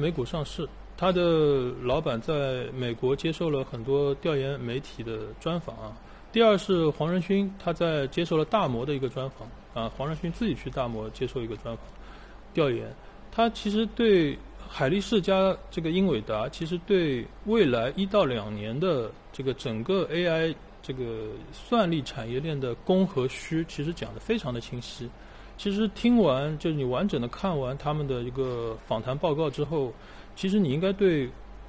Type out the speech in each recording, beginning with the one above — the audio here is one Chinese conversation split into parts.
美股上市，他的老板在美国接受了很多调研媒体的专访啊。第二是黄仁勋，他在接受了大摩的一个专访啊，黄仁勋自己去大摩接受一个专访调研，他其实对海力士加这个英伟达，其实对未来1到2年的这个整个 AI 这个算力产业链的供和需，其实讲得非常的清晰。其实听完，就是你完整的看完他们的一个访谈报告之后，其实你应该对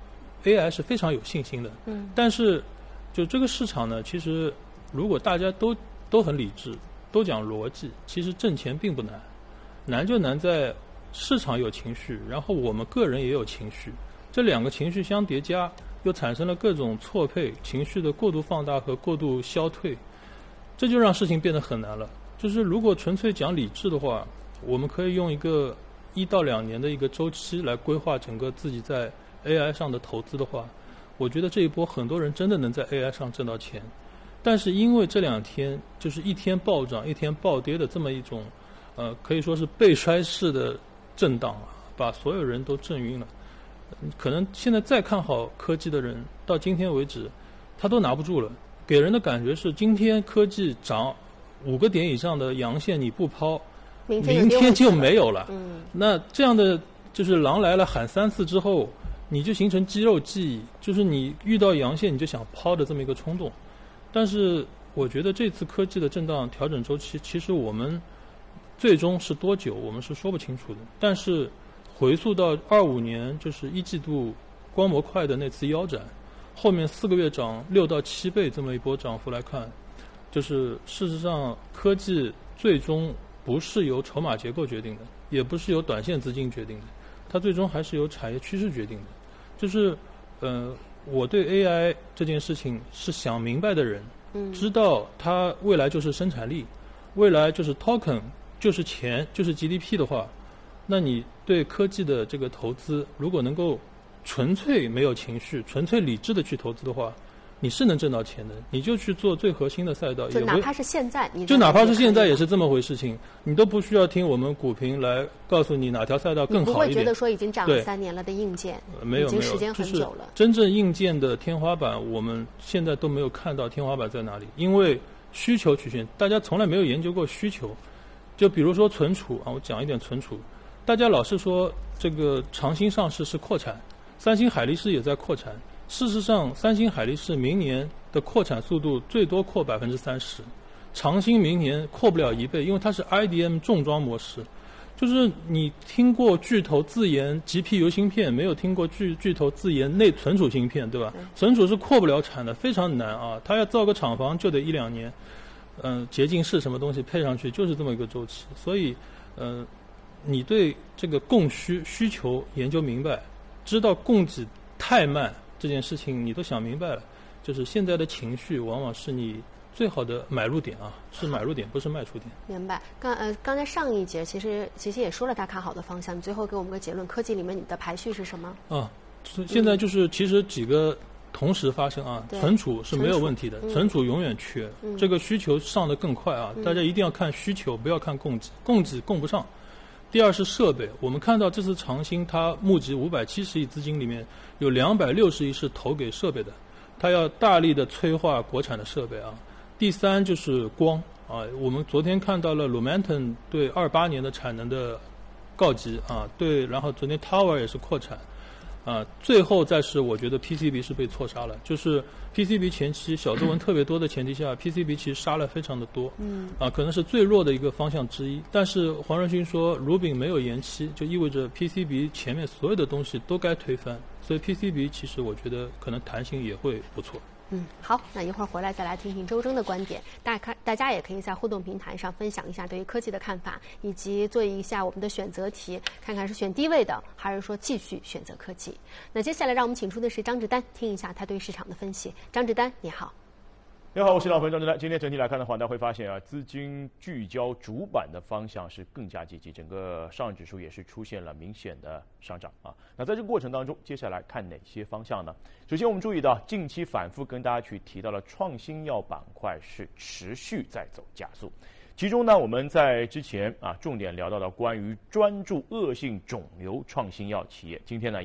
AI 是非常有信心的。但是就这个市场呢，其实如果大家都很理智，都讲逻辑，其实挣钱并不难，难就难在市场有情绪，然后我们个人也有情绪，这2个情绪相叠加，又产生了各种错配，情绪的过度放大和过度消退，这就让事情变得很难了。就是如果纯粹讲理智的话，我们可以用一个1到2年的一个周期来规划整个自己在 AI 上的投资的话，我觉得这一波很多人真的能在 AI 上挣到钱。但是因为这2天就是一天暴涨一天暴跌的这么一种可以说是背摔式的震荡啊，把所有人都震晕了。可能现在再看好科技的人，到今天为止他都拿不住了，给人的感觉是今天科技涨5个点以上的阳线你不抛，明天就没有了。那这样的就是狼来了喊3次之后，你就形成肌肉记忆，就是你遇到阳线你就想抛的这么一个冲动。但是我觉得这次科技的震荡调整周期，其实我们最终是多久我们是说不清楚的。但是回溯到25年就是1季度光模块的那次腰斩，后面4个月涨6到7倍这么一波涨幅来看，就是事实上科技最终不是由筹码结构决定的，也不是由短线资金决定的，它最终还是由产业趋势决定的。就是我对 AI 这件事情是想明白的人，知道它未来就是生产力，未来就是 token， 就是钱，就是 GDP 的话，那你对科技的这个投资，如果能够纯粹没有情绪、纯粹理智的去投资的话，你是能挣到钱的。你就去做最核心的赛道， 就哪怕是现在， 就哪怕是现在也是这么回事情，你都不需要听我们股评来告诉你哪条赛道更好一点。 你不会觉得说已经涨了3年了的硬件， 没有已经时间很久了。 就是真正硬件的天花板，我们现在都没有看到天花板在哪里，因为需求曲线，大家从来没有研究过需求。就比如说存储啊，我讲一点存储，大家老是说这个长兴上市是扩产，三星海力士也在扩产。事实上，三星海力士明年的扩产速度最多扩30%，长兴明年扩不了1倍，因为它是 IDM 重装模式。就是你听过巨头自研 GPU 芯片，没有听过巨头自研内存储芯片，对吧？存储是扩不了产的，非常难啊！它要造个厂房就得1-2年，洁净室什么东西配上去就是这么一个周期。所以，你对这个供需求研究明白，知道供给太慢这件事情你都想明白了，就是现在的情绪往往是你最好的买入点啊，是买入点，不是卖出点。 明白。刚才上一节其实也说了他看好的方向，你最后给我们个结论，科技里面你的排序是什么？ 现在就是其实几个同时发生啊，存储是没有问题的，存储永远缺，这个需求上得更快啊，大家一定要看需求，不要看供给，供给供不上。第二是设备，我们看到这次长兴它募集570亿资金里面有260亿是投给设备的，它要大力的催化国产的设备啊。第三就是光啊，我们昨天看到了 Lumentum 对28年的产能的告急啊，对，然后昨天 Tower 也是扩产啊，最后再是我觉得 PCB 是被错杀了，就是 PCB 前期小作文特别多的前提下，PCB 其实杀了非常的多，可能是最弱的一个方向之一。但是黄仁勋说如饼没有延期，就意味着 PCB 前面所有的东西都该推翻，所以 PCB 其实我觉得可能弹性也会不错。 好，那一会儿回来再来听听周征的观点。大家也可以在互动平台上分享一下对于科技的看法，以及做一下我们的选择题，看看是选低位的，还是说继续选择科技。那接下来让我们请出的是张志丹，听一下他对市场的分析。张志丹，你好。 你好，我是老朋友张志丹。今天整体来看的话，大家会发现啊，资金聚焦主板的方向是更加积极，整个上证指数也是出现了明显的上涨啊。那在这个过程当中，接下来看哪些方向呢？首先，我们注意到近期反复跟大家去提到了创新药板块是持续在走加速。其中呢，我们在之前重点聊到了关于专注恶性肿瘤创新药企业，今天呢